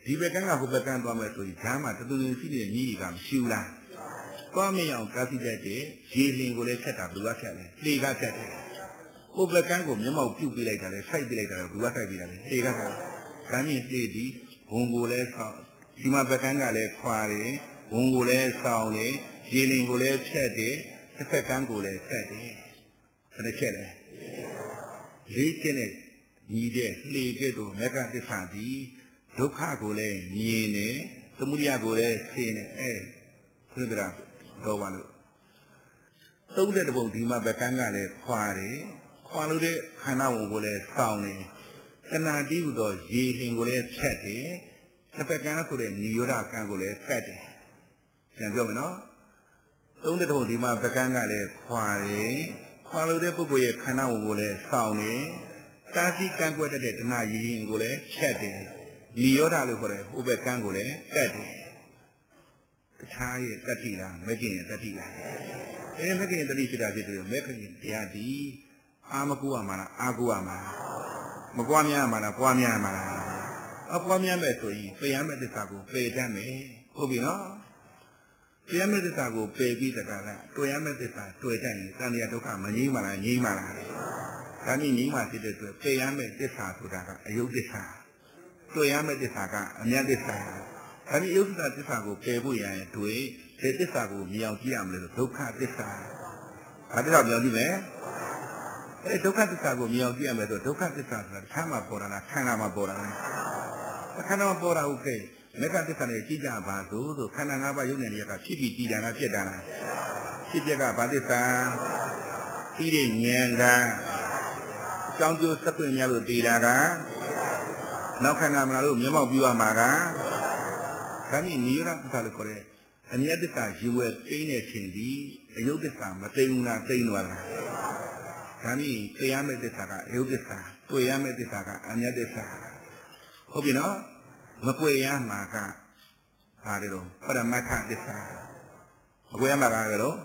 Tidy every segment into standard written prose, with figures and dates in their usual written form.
ဒီဘက်ကန်းကဟိုဘက်ကန်းသွားမယ်ဆိုရင်ဈာမတတူတူရှိတဲ့ညီကမရှိဘူးလားသွားမရအောင်ကားစီတဲ့ရေလင်ကိုလည်းဖြတ်တာဘယ်လိုဖြတ်လဲလှေကဖြတ်တယ်ဟိုဘက်ကန်းကိုမျက်မှောက်ပြုတ်ပေးလိုက်တာလေဆိုက်ပေးလိုက်တာလေဘယ်လိုဆိုက်ပေးတာလဲလှေကဖြတ်ကမ်းမြင့်လှေဒီဘုံကိုလည်းဆောင်းဒီမှာဘက်ကန်းကလည်းခွာတယ်ဘုံကိုလည်းဆောင်းတယ်ရေလင်ကိုလည်းဖြတ်တယ်တစ်ဖက်ကန်းကိုလည်းဖြတ်တယ်ဘယ်နဲ့ချက်လဲလေးကျင်းတဲ့ညီတဲ့လှေကဲ့သို့မေကသစ္စာသည်ဒုက္ခကိုလည်းမြင်နေသမုဒယကိုလည်းသိနေဆိုကြတော့ဘာလို့သုံးတဲ့ဘုံဒီမှာဘက်ကန်းကလည်းခွာတယ်ခွာလို့တဲ့ခန္ဓာဝင်ကိုလည်းစောင်းနေတဏှာတိဟုသောရေလင်ကိုလည်းဖြတ်တယ်တစ်ဖက်ကန်းဆိုတဲ့ညီယောဓကံကိုလည်းဖတ်တယ်ပြန်ပြောမယ်နော်သုံးတဲ့ဘုံဒီမှာဘက်ကန်းကလည်းခွာတယ်ခွာလို့တဲ့ပုဂ္ဂိုလ်ရဲ့ခန္ဓာဝင်ကိုလည်းစောင်းနေတာစီကံကွက်တဲ့တဏှာရေလင်ကိုလည်းဖြတ်တယ်ညီယောဓလို့ခေါ်တယ်ဟိုဘက်ကန်းကိုလည်းဖတ်တယ်တခြားရဲ့တတိလားမကျင်ရဲ့တတိလားမကင်တတိဖြစ်တာဖြစ်တယ်မကင်တရားဒီအာမကူရမှာလားအာကူရမှာမပွားများမှာလားပွားများမှာလားအပွားများမဲ့ဆိုရင်တရားမဲ့သစ္စာကိုပယ်တတ်မယ်ဟုတ်ပြီနော်တရားမဲ့သစ္စာကိုပယ်ပြီးတကလားတွေ့ရမဲ့သစ္စာတွေ့တတ်ရင်သံဃာဒုက္ခမငြိမ်းပါလားငြိမ်းပါလားဒါနည်းငြိမ်းပါဖြစ်တဲ့အတွက်ပယ်ရမဲ့သစ္စာဆိုတာကအယုတ်သစ္စာတွေ့ရမဲ့သစ္စာကအမြတ်သစ္စာဒါနည်းယုတ်သစ္စာကိုပယ်ဖို့ရရင်တွေ့ဒီသစ္စာကိုမြင်အောင်ကြည့်ရမလို့ဒုက္ခသစ္စာဘာသစ္စာပြောကြည့်မယ်ဒုက္ခသစ္စာကိုမြင်အောင်ကြည့်ရမယ်ဆိုဒုက္ခသစ္စာဆိုတာခန္ဓာမှာပေါ်တာလားခန္ဓာမှာပေါ်တာလားခန္ဓာမှာပေါ်တာဟုတ်ကဲ့မေဃသစ္စာနဲ့ကြည့်ကြပါဆိုခန္ဓာ၅ပါးယုံနေရကဖြစ်ပြီးကြည်တာလားဖြစ်တာလားဖြစ်ပြက်ကဘာသစ္စာပြီးတဲ့ဉာဏ်ကအကြောင်းကျိုးစက်ပွင့်များလို့တည်တာကနောက်ခန္ဓာမှာလို့မျက်မှောက်ပြုရမှာကဒါနည်းနိရောဓသစ္စာလို့ခေါ်တဲ့အမြတ်သစ္စာယူဝဲသိနေခြင်းဒီအယုတ်သစ္စာမသိဘူးလားသိနေသွားလားဒါနည်းတရားမဲ့သစ္စာကအယုတ်သစ္စာတွေ့ရမဲ့သစ္စာကအမြတ်သစ္စာဟုတ်ပြီနော်မကွေရမှာကဘာလဲတော့ပရမတ္ထသစ္စာမကွေရမှာကလည်းတော့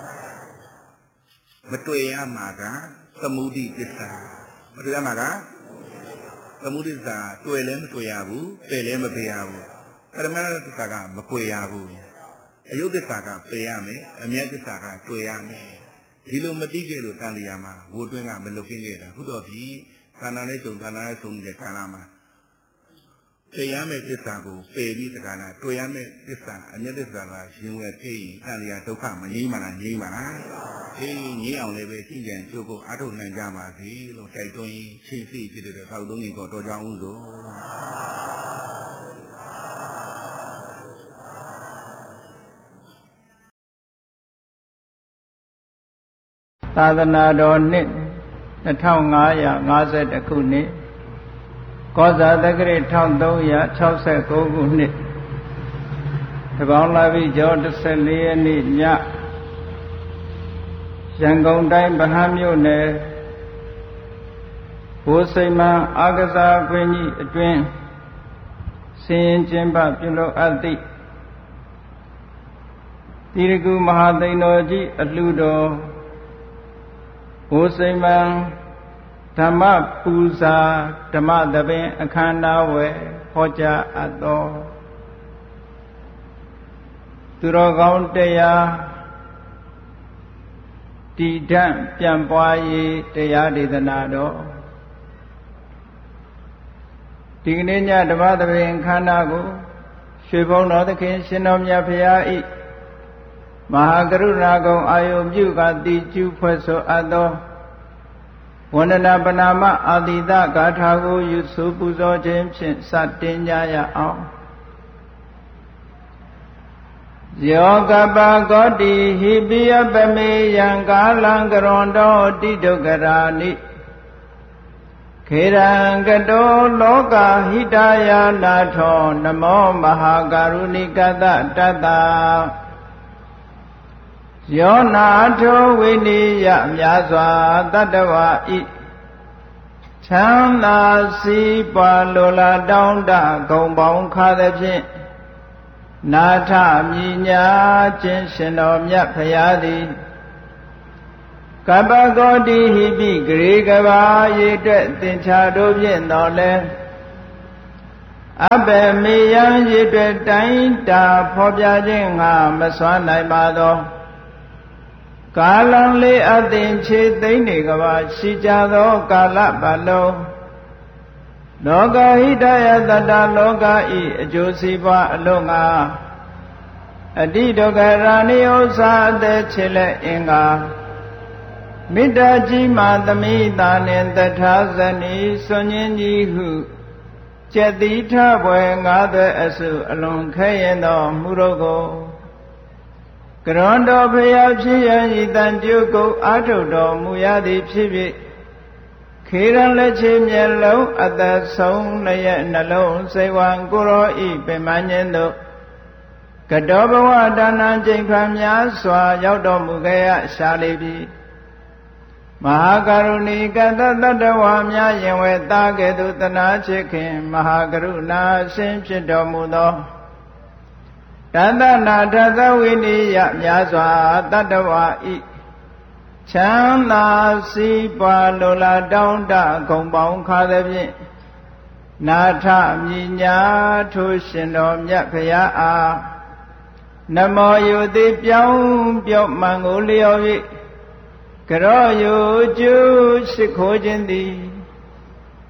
မတွေ့ရမှာကသမုဒိသစ္စာမတွေ့ရမှာကသမုဒိသစ္စာတွေ့လည်းမတွေ့ရဘူးပယ်လည်းမပယ်ရဘူးပရမတ္ထသစ္စာကမကွေရဘူးအယုတ်သစ္စာကပယ်ရမယ်အမြတ်သစ္စာကတွေ့ရမယ်ဒီလိုမသိခဲ့လို့တန်တရားမှာဝိုးတွင်းကမလုတ်ခင်းခဲ့တာခုတော့ဒီခန္ဓာနဲ့စုံခန္ဓာနဲ့စုံနေတဲ့ကာလမှာတရားမဲ့သစ္စာကိုပယ်ပြီးတက္ကနာတွေ့ရမဲ့သစ္စာအမြတ်သစ္စာကရှင်ဝဲဖြစ်ရင်တန်တရားဒုက္ခမငြိမ်းမလားငြိမ်းပါလားငြိမ်းအောင်လည်းပဲကြည်ကြံကြိုးကိုအားထုတ်နိုင်ကြပါစေလို့တိုက်တွန်းရင်ရှင်းစီဖြစ်တဲ့သောက်သုံးကြီးကိုတော်ကြောင်းဦးဆိုသာသနာတော်နှစ်2550ခုနှစ်ကောဇာတက္ကရာ1369ခုနှစ်တပေါင်းလာပြီကျော်14ရက်နေ့ညရန်ကုန်တိုင်းဗဟန်းမြို့နယ်ဘိုးစိမ်မအာကစားကွင်းကြီးအတွင်းဆင်းရင်ကျင်းပပြုလုပ်အပ်သည့်တိရကုမဟာသိန်တော်ကြီးအလှူတော်ဘိုးစိမ်မဓမ္မပူဇာဓမ္မသဘင်အခမ်းအနားဝယ်ဟောကြားအပ်သောသူတော်ကောင်းတရားတည်ဓာတ်ပြန့်ပွားရေးတရားဒေသနာတော်ဒီကနေ့ညဓမ္မသဘင်အခမ်းအနားကိုရွှေဘုံတော်သခင်ရှင်တော်မြတ်ဖရာဤမဟာကရုဏာကုံအာယုပြုကတိကျူဖွဲ့ဆိုအပ်သောဝန္ဒနာပနာမအာတိတဂါထာကိုယူဆိုပူဇော်ခြင်းဖြင့်စတင်ကြရအောင်ယောကပကောတိဟိပိယပမေယံကာလံကရွန်တောတိဒုက္ခရာနိခေရံကတောလောကဟိတယာနာထောနမောမဟာကရုဏိကတတတ္တယောနာထောဝိနိယမြာစွာတတ္တဝါဤချမ်းသာစီးပွားလိုလားတောင်းတဂုံပေါင်းခါသဖြင့်နာထမြညာခြင်းရှင်တော်မြတ်ဖရာသည်ကပ္ပဂောတိဟိပိဂရေကဘာရေအတွက်သင်္ချာတို့ဖြင့်တော်လဲအဘယ်မေယံရည်တွေတိုင်းတာဖော်ပြခြင်းငါမစွမ်းနိုင်ပါသောကာလံလေးအသင်ခြေသိမ့်နေကဘာရှိကြသောကာလပတ်လုံးလောကဟိတယတတလောကဤအကျိုးစီးပွားအလုံးငါအတိဒုက္ခရာနိဥ္စာအသက်ချေလက်အင်္ဂါမေတ္တာကြီးမှသမိတာနှင့်တထာဇနီစွန်ញင်းကြီးဟုကျက်တိထဘွယ်ငါးသွဲအစုအလွန်ခဲရင်သောမူရောကိုကရွန်တော်ဖျားဖြစ်ရန်ဤတန်ပြုကုတ်အာထုတော်မူရသည်ဖြစ်ဖြစ်ခေရန်လက်ချေမျက်လုံးအသက်ဆုံးလည်းရဲ့နှလုံးစိတ်ဝံကိုရောဤပင်မညင်းတို့ကတောဘဝဒါနကျိန်ဖန်များစွာရောက်တော်မူခဲ့ရရှာလိပြီမဟာကရုဏီကတ္တတ္တဝါများယင်ဝဲတာကဲ့သို့တနာချစ်ခင်မဟာကရုဏာအရှင်ဖြစ်တော်မူသောတတ္တနာထသဝိနိယများစွာတတ္တဝါဤချမ်းသာစီးပွားလိုလားတောင်းတဂုံပေါင်းခါသည်ဖြင့်နာထမြညာထိုရှင်တော်မြတ်ဖရာအားနမောယုတိပြောင်းပြော့မှန်ကိုလျော်၍ကရောယုကျူရှိခိုးခြင်းသည်